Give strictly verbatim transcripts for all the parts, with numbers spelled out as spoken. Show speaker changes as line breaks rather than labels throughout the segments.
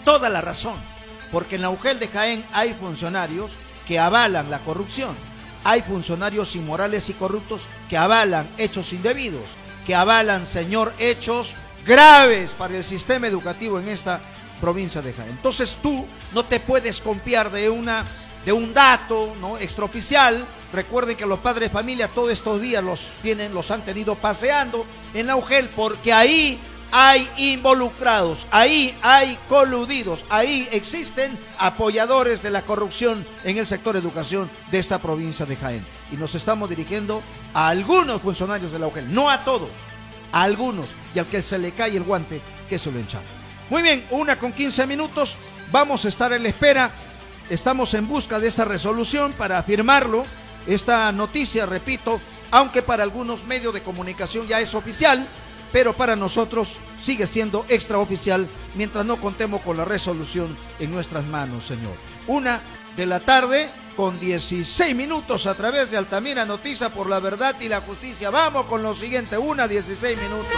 toda la razón, porque en la U G E L de Jaén hay funcionarios que avalan la corrupción, hay funcionarios inmorales y corruptos que avalan hechos indebidos, que avalan, señor, hechos graves para el sistema educativo en esta provincia de Jaén. Entonces tú no te puedes confiar de una de un dato, ¿no?, extraoficial. Recuerden que los padres de familia todos estos días los tienen, los han tenido paseando en la U G E L, porque ahí hay involucrados, ahí hay coludidos, ahí existen apoyadores de la corrupción en el sector educación de esta provincia de Jaén. Y nos estamos dirigiendo a algunos funcionarios de la U G E L, no a todos, a algunos, y al que se le cae el guante, que se lo enchape. Muy bien, una con quince minutos, vamos a estar en la espera, estamos en busca de esta resolución para firmarlo, esta noticia, repito, aunque para algunos medios de comunicación ya es oficial, pero para nosotros sigue siendo extraoficial mientras no contemos con la resolución en nuestras manos, señor. Una de la tarde con dieciséis minutos a través de Altamira Noticia por la Verdad y la Justicia. Vamos con lo siguiente, una dieciséis minutos.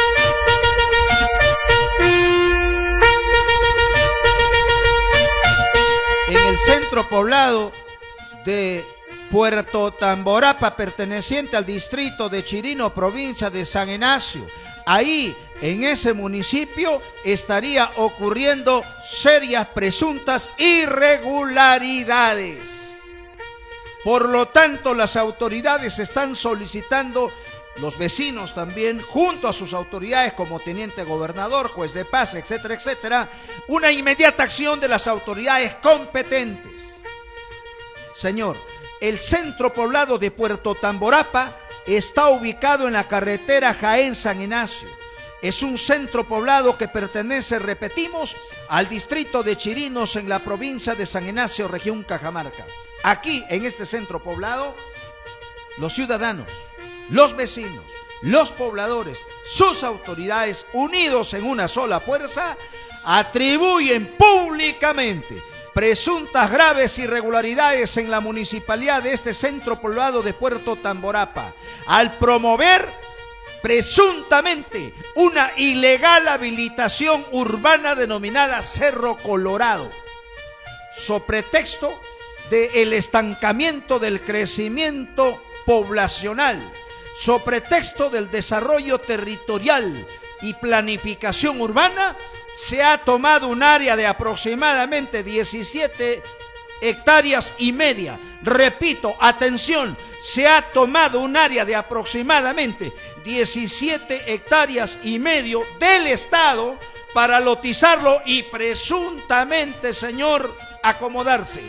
En el centro poblado de Puerto Tamborapa, perteneciente al distrito de Chirino, provincia de San Ignacio. Ahí, en ese municipio, estaría ocurriendo serias presuntas irregularidades. Por lo tanto, las autoridades están solicitando, los vecinos también, junto a sus autoridades como teniente gobernador, juez de paz, etcétera, etcétera, una inmediata acción de las autoridades competentes. Señor, el centro poblado de Puerto Tamborapa está ubicado en la carretera Jaén-San Ignacio. Es un centro poblado que pertenece, repetimos, al distrito de Chirinos en la provincia de San Ignacio, región Cajamarca. Aquí, en este centro poblado, los ciudadanos, los vecinos, los pobladores, sus autoridades, unidos en una sola fuerza, atribuyen públicamente presuntas graves irregularidades en la municipalidad de este centro poblado de Puerto Tamborapa, al promover presuntamente una ilegal habilitación urbana denominada Cerro Colorado, so pretexto del estancamiento del crecimiento poblacional, so pretexto del desarrollo territorial y planificación urbana. Se ha tomado un área de aproximadamente diecisiete hectáreas y media. Repito, atención, se ha tomado un área de aproximadamente diecisiete hectáreas y medio del Estado para lotizarlo y presuntamente, señor, acomodarse,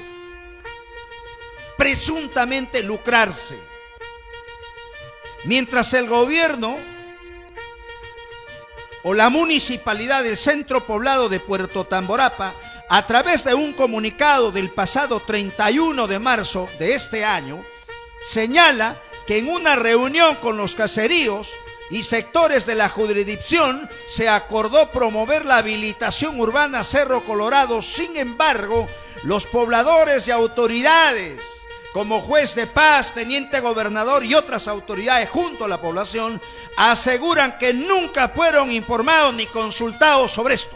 presuntamente lucrarse. Mientras el gobierno o la municipalidad del centro poblado de Puerto Tamborapa, a través de un comunicado del pasado treinta y uno de marzo de este año, señala que en una reunión con los caseríos y sectores de la jurisdicción se acordó promover la habilitación urbana Cerro Colorado. Sin embargo, los pobladores y autoridades, como juez de paz, teniente gobernador y otras autoridades junto a la población, aseguran que nunca fueron informados ni consultados sobre esto.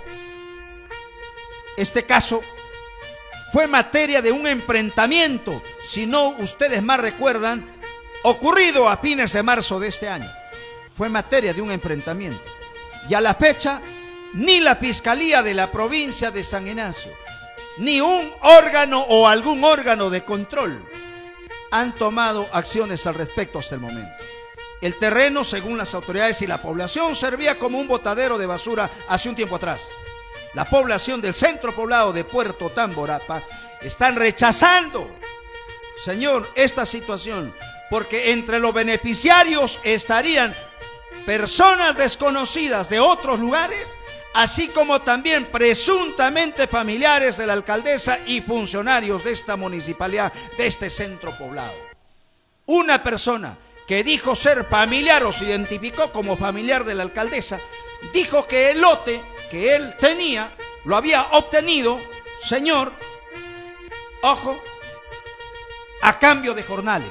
Este caso fue materia de un enfrentamiento, si no ustedes más recuerdan, ocurrido a fines de marzo de este año. Fue materia de un enfrentamiento. Y a la fecha, ni la Fiscalía de la provincia de San Ignacio, ni un órgano o algún órgano de control han tomado acciones al respecto hasta el momento. El terreno, según las autoridades y la población, servía como un botadero de basura hace un tiempo atrás. La población del centro poblado de Puerto Tamborapa están rechazando, señor, esta situación, porque entre los beneficiarios estarían personas desconocidas de otros lugares, así como también presuntamente familiares de la alcaldesa y funcionarios de esta municipalidad, de este centro poblado. Una persona que dijo ser familiar o se identificó como familiar de la alcaldesa, dijo que el lote que él tenía lo había obtenido, señor, ojo, a cambio de jornales.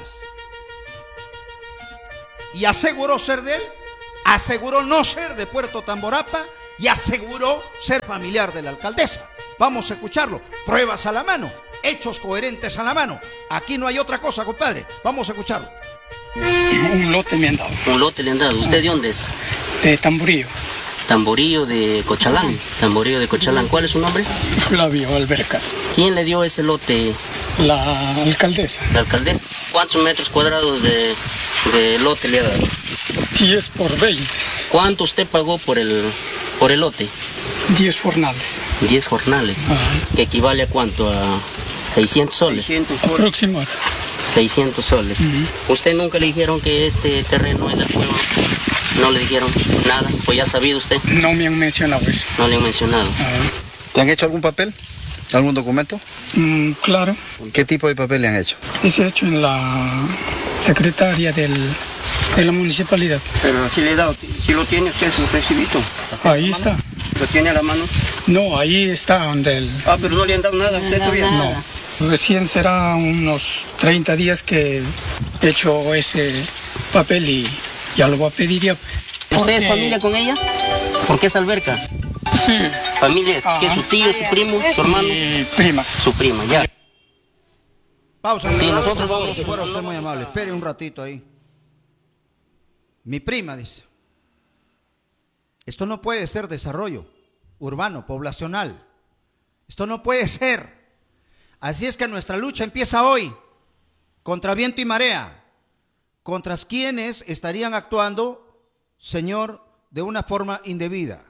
Y aseguró ser de él, aseguró no ser de Puerto Tamborapa y aseguró ser familiar de la alcaldesa. Vamos a escucharlo. Pruebas a la mano, hechos coherentes a la mano. Aquí no hay otra cosa, compadre. Vamos a escucharlo.
Un lote me han dado.
Un lote le han dado. ¿Usted de dónde es?
De Tamborillo.
Tamborillo de Cochalán. Tamborillo de Cochalán. ¿Cuál es su nombre?
Flavio Alberca.
¿Quién le dio ese lote?
La alcaldesa.
La alcaldesa. ¿Cuántos metros cuadrados de, de lote le ha dado?
diez por veinte.
¿Cuánto usted pagó por el, por el lote?
diez jornales.
diez jornales.
Ajá.
¿Que equivale a cuánto? A seiscientos soles.
Aproximadamente.
seiscientos soles. Uh-huh. ¿Usted nunca le dijeron que este terreno es del pueblo? ¿No le dijeron nada? Pues ya sabía usted.
No me han mencionado eso.
No le han mencionado.
Ajá.
¿Te han hecho algún papel? ¿Algún documento?
Mm, claro.
¿Qué tipo de papel le han hecho?
Es hecho en la secretaria del, de la municipalidad.
Pero si le he dado, si lo tiene usted su recibito.
Ahí está.
¿Lo tiene a la mano?
No, ahí está donde el...
Ah, pero no le han dado nada a usted todavía.
No. Recién será unos treinta días que he hecho ese papel y ya lo voy a pedir ya.
¿Usted porque... es familia con ella? ¿Por qué es Alberca?
Sí.
¿Familia es? ¿Qué es su tío, su primo, su hermano?
Mi prima.
Su prima, ya.
Pausa.
Sí, nosotros vamos.
Si fuera usted muy amable, espere un ratito ahí. Mi prima dice, esto no puede ser desarrollo urbano, poblacional. Esto no puede ser. Así es que nuestra lucha empieza hoy, contra viento y marea, contra quienes estarían actuando, señor, de una forma indebida.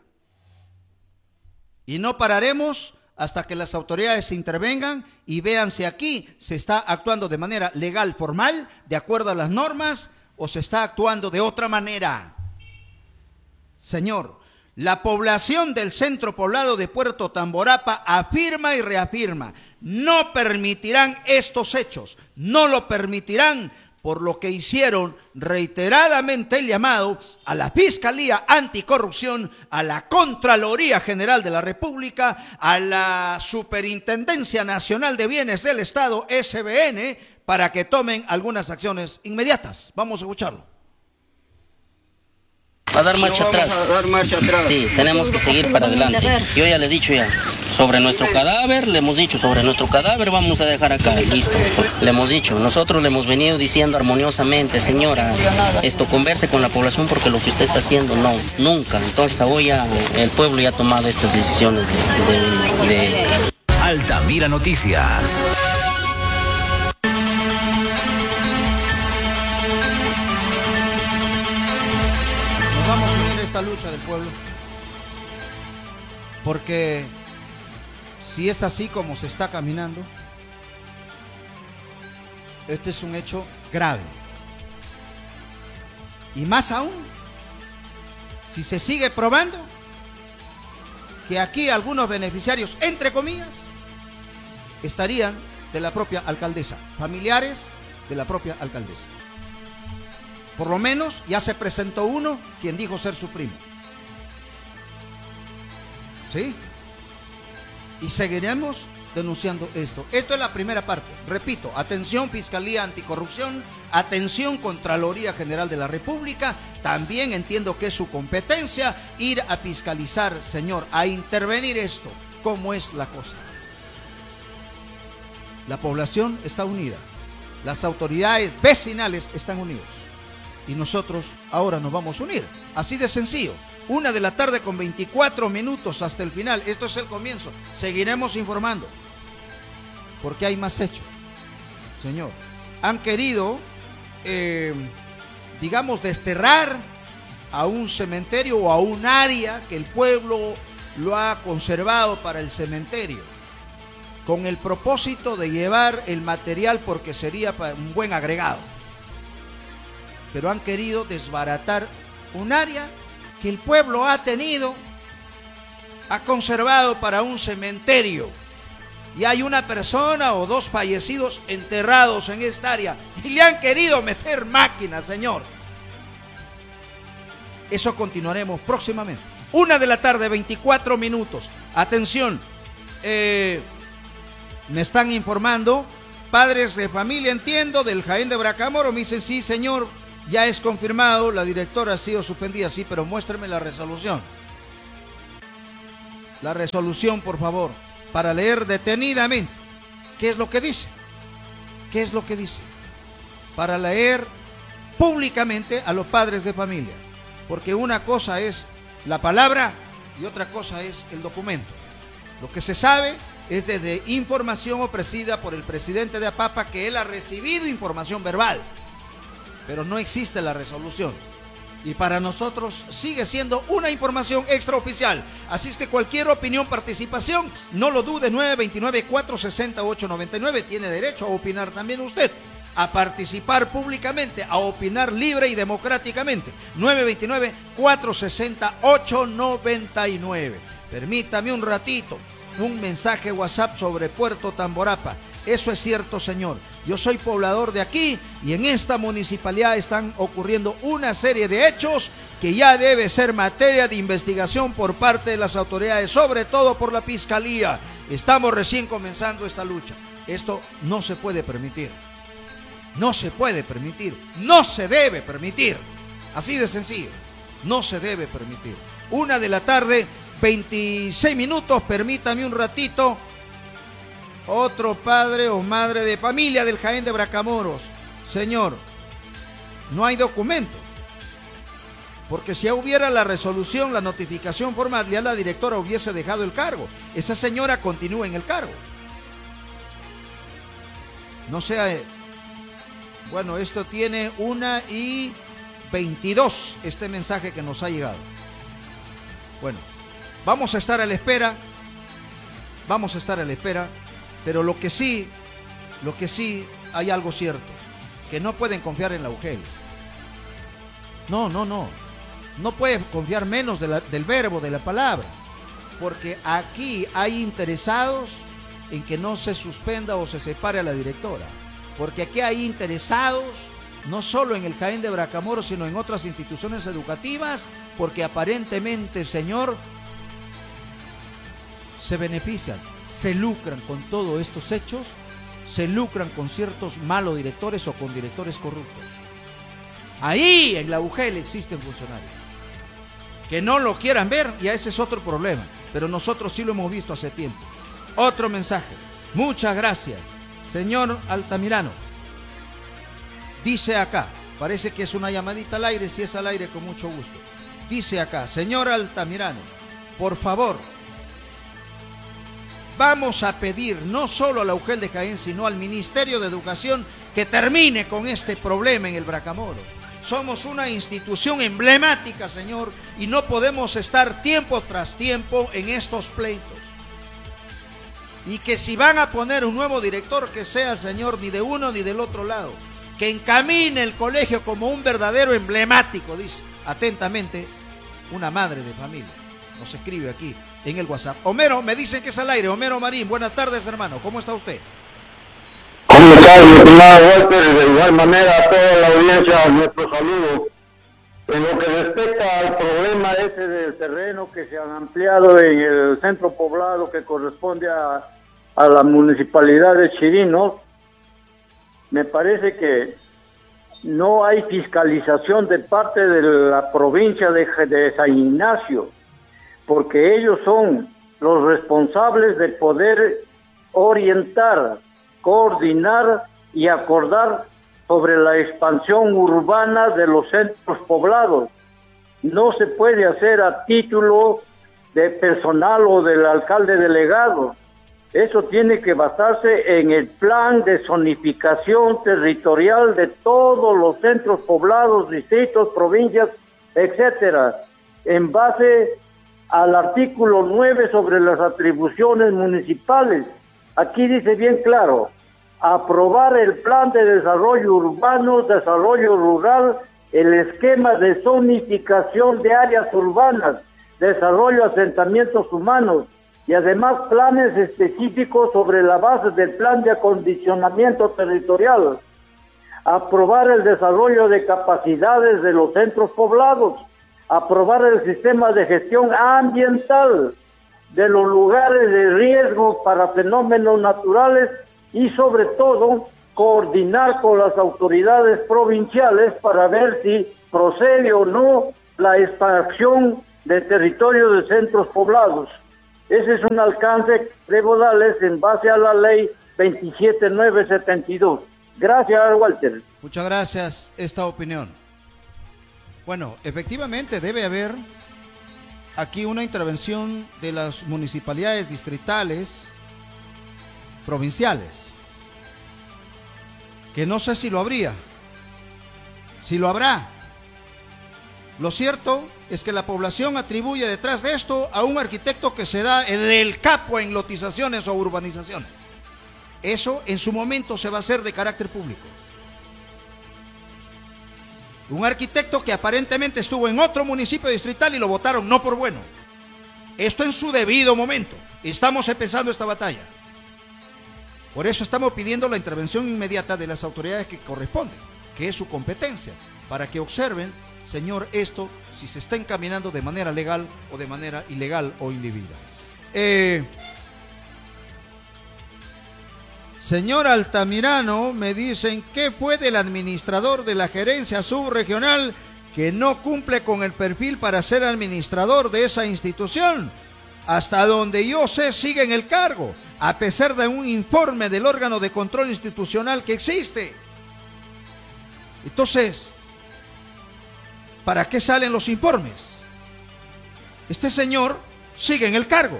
Y no pararemos hasta que las autoridades intervengan y vean si aquí se está actuando de manera legal, formal, de acuerdo a las normas, o se está actuando de otra manera. Señor, la población del centro poblado de Puerto Tamborapa afirma y reafirma, no permitirán estos hechos, no lo permitirán, por lo que hicieron reiteradamente el llamado a la Fiscalía Anticorrupción, a la Contraloría General de la República, a la Superintendencia Nacional de Bienes del Estado, S B N, para que tomen algunas acciones inmediatas. Vamos a escucharlo.
A dar marcha
no
atrás.
A dar marcha atrás.
Sí, tenemos que seguir para adelante. Yo ya le he dicho ya, sobre nuestro cadáver, le hemos dicho, sobre nuestro cadáver vamos a dejar acá, listo. Le hemos dicho, nosotros le hemos venido diciendo armoniosamente, señora, esto converse con la población porque lo que usted está haciendo, no, nunca. Entonces hoy ya el pueblo ya ha tomado estas decisiones de... de, de...
Altamira Noticias.
Vamos a unir esta lucha del pueblo, porque si es así como se está caminando, este es un hecho grave. Y más aún, si se sigue probando que aquí algunos beneficiarios, entre comillas, estarían de la propia alcaldesa, familiares de la propia alcaldesa. Por lo menos ya se presentó uno quien dijo ser su primo. ¿Sí? Y seguiremos denunciando esto. Esto es la primera parte. Repito, atención Fiscalía Anticorrupción, atención Contraloría General de la República. También entiendo que es su competencia ir a fiscalizar, señor, a intervenir esto. ¿Cómo es la cosa? La población está unida. Las autoridades vecinales están unidos. Y nosotros ahora nos vamos a unir. Así de sencillo. Una de la tarde con veinticuatro minutos hasta el final. Esto es el comienzo. Seguiremos informando. Porque hay más hechos. Señor, han querido, eh, digamos, desterrar a un cementerio o a un área que el pueblo lo ha conservado para el cementerio, con el propósito de llevar el material porque sería un buen agregado. Pero han querido desbaratar un área que el pueblo ha tenido, ha conservado para un cementerio. Y hay una persona o dos fallecidos enterrados en esta área. Y le han querido meter máquinas, señor. Eso continuaremos próximamente. Una de la tarde, veinticuatro minutos. Atención, eh, me están informando, padres de familia, entiendo, del Jaén de Bracamoro. Me dicen, sí, señor. Ya es confirmado, la directora ha sido suspendida, sí, pero muéstrame la resolución. La resolución, por favor. para leer detenidamente qué es lo que dice, qué es lo que dice, para leer públicamente a los padres de familia, porque una cosa es la palabra y otra cosa es el documento. Lo que se sabe es desde información ofrecida por el presidente de APAPA que él ha recibido información verbal, pero no existe la resolución. Y para nosotros sigue siendo una información extraoficial. Así es que cualquier opinión, participación, no lo dude. Nueve dos nueve, cuatro seis cero, ocho nueve nueve. Tiene derecho a opinar también usted, a participar públicamente, a opinar libre y democráticamente. Nueve dos nueve, cuatro seis cero, ocho nueve nueve. Permítame un ratito, un mensaje WhatsApp sobre Puerto Tamborapa. Eso es cierto, señor. Yo soy poblador de aquí y en esta municipalidad están ocurriendo una serie de hechos que ya debe ser materia de investigación por parte de las autoridades, sobre todo por la Fiscalía. Estamos recién comenzando esta lucha. Esto no se puede permitir. No se puede permitir. No se debe permitir. Así de sencillo. No se debe permitir. Una de la tarde, veintiséis minutos. Permítame un ratito. Otro padre o madre de familia del Jaén de Bracamoros. Señor, no hay documento. Porque si hubiera la resolución, la notificación formal, ya la directora hubiese dejado el cargo. Esa señora continúa en el cargo. No sea... Bueno, esto tiene una y veintidós, este mensaje que nos ha llegado. Bueno, vamos a estar a la espera. Vamos a estar a la espera. Pero lo que sí, lo que sí, hay algo cierto, que no pueden confiar en la U G E L. No, no, no. No pueden confiar menos de la, del verbo, de la palabra. Porque aquí hay interesados en que no se suspenda o se separe a la directora. Porque aquí hay interesados, no solo en el Jaén de Bracamoros, sino en otras instituciones educativas, porque aparentemente, señor, se benefician. Se lucran con todos estos hechos, se lucran con ciertos malos directores o con directores corruptos. Ahí en la U G E L existen funcionarios. Que no lo quieran ver, ya ese es otro problema, pero nosotros sí lo hemos visto hace tiempo. Otro mensaje. Muchas gracias, señor Altamirano. Dice acá, parece que es una llamadita al aire, si es al aire con mucho gusto. Dice acá, señor Altamirano, por favor, vamos a pedir no solo a la U G E L de Jaén, sino al Ministerio de Educación que termine con este problema en el Bracamoros. Somos una institución emblemática, señor, y no podemos estar tiempo tras tiempo en estos pleitos. Y que si van a poner un nuevo director, que sea, señor, ni de uno ni del otro lado, que encamine el colegio como un verdadero emblemático, dice atentamente una madre de familia. Nos escribe aquí en el WhatsApp. Homero, me dicen que es al aire. Homero Marín, buenas tardes, hermano. ¿Cómo está usted?
¿Cómo está, mi estimado Walter? De igual manera a toda la audiencia, nuestro saludo. En lo que respecta al problema ese del terreno que se han ampliado en el centro poblado que corresponde a, a la municipalidad de Chirinos, me parece que no hay fiscalización de parte de la provincia de, de San Ignacio, porque ellos son los responsables de poder orientar, coordinar y acordar sobre la expansión urbana de los centros poblados. No se puede hacer a título de personal o del alcalde delegado. Eso tiene que basarse en el plan de zonificación territorial de todos los centros poblados, distritos, provincias, etcétera, en base al artículo nueve sobre las atribuciones municipales. Aquí dice bien claro, aprobar el plan de desarrollo urbano, desarrollo rural, el esquema de zonificación de áreas urbanas, desarrollo de asentamientos humanos y además planes específicos sobre la base del plan de acondicionamiento territorial. Aprobar el desarrollo de capacidades de los centros poblados, aprobar el sistema de gestión ambiental de los lugares de riesgo para fenómenos naturales y sobre todo coordinar con las autoridades provinciales para ver si procede o no la expansión de territorio de centros poblados. Ese es un alcance de Bodales en base a la ley veintisiete mil novecientos setenta y dos. Gracias, Walter.
Muchas gracias, esta opinión. Bueno, efectivamente debe haber aquí una intervención de las municipalidades distritales, provinciales, que no sé si lo habría, si lo habrá. Lo cierto es que la población atribuye detrás de esto a un arquitecto que se da el capo en lotizaciones o urbanizaciones. Eso en su momento se va a hacer de carácter público. Un arquitecto que aparentemente estuvo en otro municipio distrital y lo votaron no por bueno. Esto en su debido momento. Estamos empezando esta batalla. Por eso estamos pidiendo la intervención inmediata de las autoridades que corresponden, que es su competencia, para que observen, señor, esto, si se está encaminando de manera legal o de manera ilegal o indebida. Eh, señor Altamirano, me dicen, ¿qué fue del administrador de la gerencia subregional que no cumple con el perfil para ser administrador de esa institución? Hasta donde yo sé, sigue en el cargo, a pesar de un informe del órgano de control institucional que existe. Entonces, ¿para qué salen los informes? Este señor sigue en el cargo,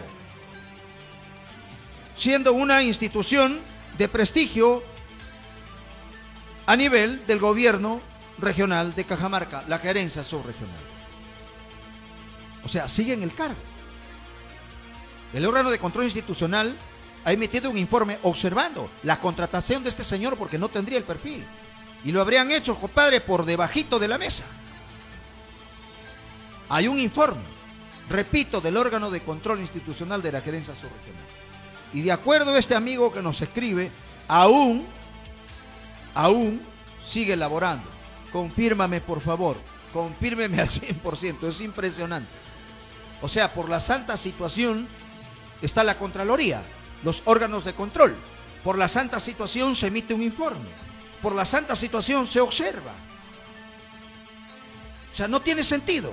siendo una institución de prestigio a nivel del gobierno regional de Cajamarca, la gerencia subregional. O sea, sigue en el cargo. El órgano de control institucional ha emitido un informe observando la contratación de este señor porque no tendría el perfil. Y lo habrían hecho, compadre, por debajito de la mesa. Hay un informe, repito, del órgano de control institucional de la gerencia subregional. Y de acuerdo a este amigo que nos escribe, aún, aún sigue elaborando. Confírmame, por favor, confírmeme al cien por ciento, es impresionante. O sea, por la santa situación está la Contraloría, los órganos de control. Por la santa situación se emite un informe. Por la santa situación se observa. O sea, no tiene sentido.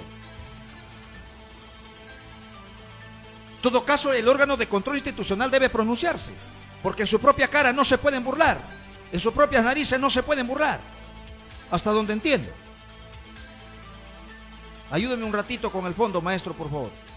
En todo caso, el órgano de control institucional debe pronunciarse, porque en su propia cara no se pueden burlar, en sus propias narices no se pueden burlar, hasta donde entiendo. Ayúdeme un ratito con el fondo, maestro, por favor.